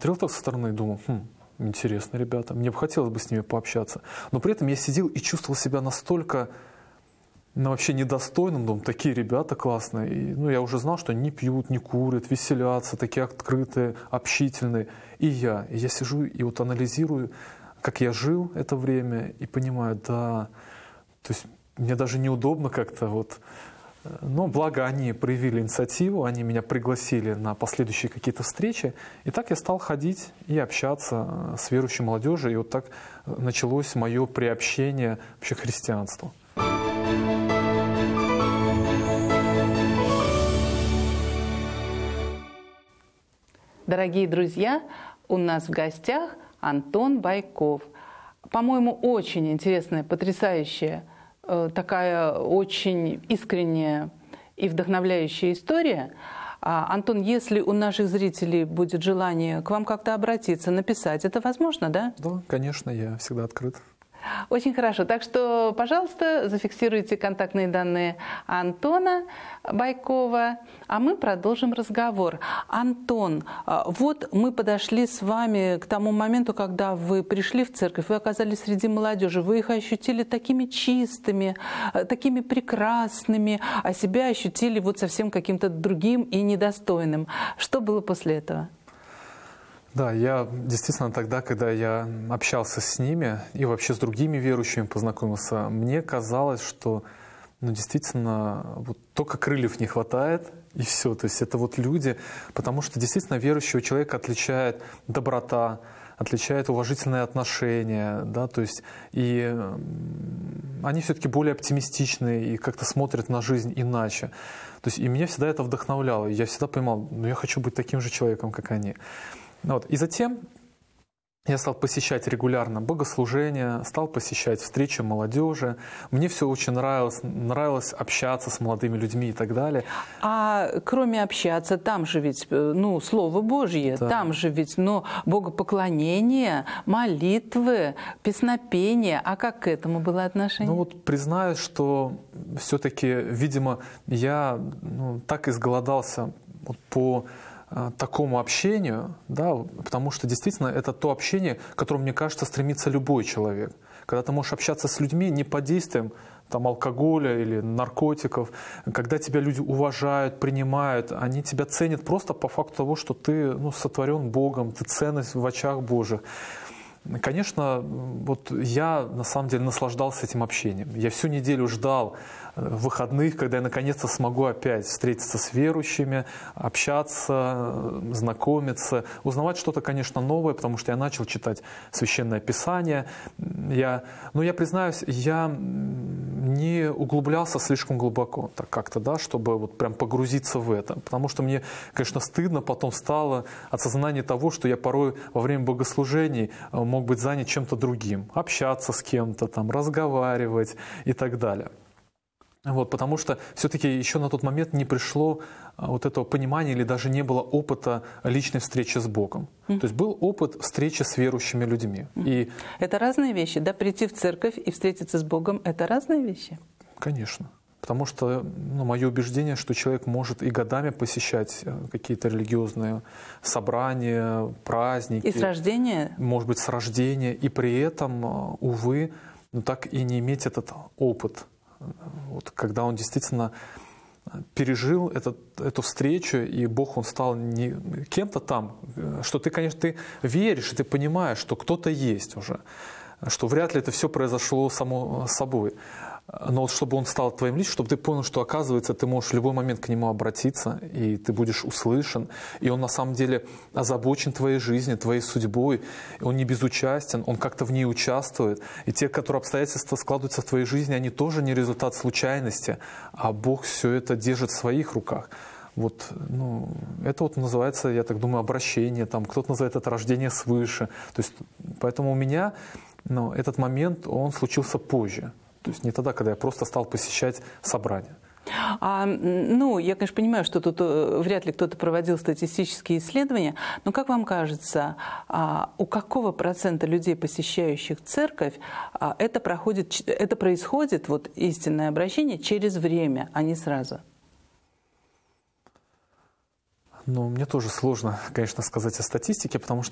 смотрел так со стороны и думал, интересно, ребята, мне бы хотелось бы с ними пообщаться. Но при этом я сидел и чувствовал себя настолько, вообще недостойным, думаю, такие ребята классные. И, я уже знал, что они не пьют, не курят, веселятся, такие открытые, общительные. И я сижу и вот анализирую, как я жил это время, и понимаю, да, то есть мне даже неудобно как-то вот. Но благо они проявили инициативу, они меня пригласили на последующие какие-то встречи. И так я стал ходить и общаться с верующей молодежью. И вот так началось мое приобщение вообще к христианству. Дорогие друзья, у нас в гостях Антон Байков. По-моему, очень интересная, потрясающая, такая очень искренняя и вдохновляющая история. Антон, если у наших зрителей будет желание к вам как-то обратиться, написать, это возможно, да? Да, конечно, я всегда открыт. Очень хорошо. Так что, пожалуйста, зафиксируйте контактные данные Антона Байкова, а мы продолжим разговор. Антон, вот мы подошли с вами к тому моменту, когда вы пришли в церковь, вы оказались среди молодежи, вы их ощутили такими чистыми, такими прекрасными, а себя ощутили вот совсем каким-то другим и недостойным. Что было после этого? Да, я действительно тогда, когда я общался с ними и вообще с другими верующими познакомился, мне казалось, что действительно вот только крыльев не хватает, и все. То есть это вот люди, потому что действительно верующего человека отличает доброта, отличает уважительное отношение, да, то есть и они все-таки более оптимистичные и как-то смотрят на жизнь иначе. То есть и меня всегда это вдохновляло, и я всегда понимал, я хочу быть таким же человеком, как они. Вот. И затем я стал посещать регулярно богослужения, стал посещать встречи молодежи. Мне все очень нравилось общаться с молодыми людьми и так далее. А кроме общаться, там же ведь, Слово Божье, да. Там же ведь, богопоклонение, молитвы, песнопение. А как к этому было отношение? Признаюсь, что все-таки, видимо, я так изголодался по такому общению, да, потому что действительно это то общение, к которому, мне кажется, стремится любой человек. Когда ты можешь общаться с людьми не под действием алкоголя или наркотиков, когда тебя люди уважают, принимают, они тебя ценят просто по факту того, что ты сотворен Богом, ты ценность в очах Божьих. Конечно, я на самом деле наслаждался этим общением. Я всю неделю ждал выходных, когда я наконец-то смогу опять встретиться с верующими, общаться, знакомиться, узнавать что-то, конечно, новое, потому что я начал читать Священное Писание. Я признаюсь, я не углублялся слишком глубоко, так как-то, да, чтобы прям погрузиться в это. Потому что мне, конечно, стыдно потом стало от сознания того, что я порой во время богослужений мог быть занят чем-то другим, общаться с кем-то, разговаривать и так далее. Потому что все-таки еще на тот момент не пришло этого понимания или даже не было опыта личной встречи с Богом. То есть был опыт встречи с верующими людьми. И это разные вещи, да? Прийти в церковь и встретиться с Богом – это разные вещи? Конечно. Потому что мое убеждение, что человек может и годами посещать какие-то религиозные собрания, праздники. И с рождения? Может быть, с рождения. И при этом, увы, так и не иметь этот опыт. Когда он действительно пережил эту встречу, и Бог, Он стал не кем-то там, что ты, конечно, ты веришь, и ты понимаешь, что кто-то есть уже, что вряд ли это все произошло само собой. Но чтобы он стал твоим личным, чтобы ты понял, что, оказывается, ты можешь в любой момент к нему обратиться, и ты будешь услышан, и он на самом деле озабочен твоей жизнью, твоей судьбой, и он не безучастен, он как-то в ней участвует. И те, которые обстоятельства складываются в твоей жизни, они тоже не результат случайности, а Бог все это держит в своих руках. Это называется, я так думаю, обращение, кто-то называет это рождение свыше. То есть, поэтому у меня этот момент, он случился позже. То есть не тогда, когда я просто стал посещать собрания. Я, конечно, понимаю, что тут вряд ли кто-то проводил статистические исследования, но как вам кажется, у какого процента людей, посещающих церковь, это происходит, истинное обращение, через время, а не сразу? Мне тоже сложно, конечно, сказать о статистике, потому что